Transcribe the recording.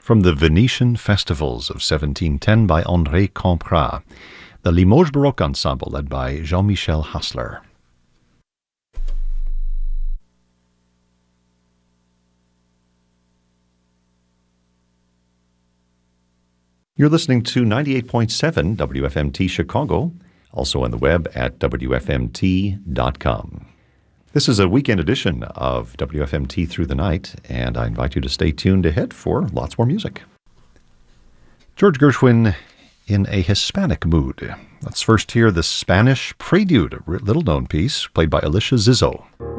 from the Venetian Festivals of 1710 by André Campra, the Limoges Baroque Ensemble led by Jean-Michel Hassler. You're listening to 98.7 WFMT Chicago, also on the web at WFMT.com. This is a weekend edition of WFMT Through the Night, and I invite you to stay tuned ahead for lots more music. George Gershwin in a Hispanic mood. Let's first hear the Spanish Prelude, a little-known piece played by Alicia Zizzo.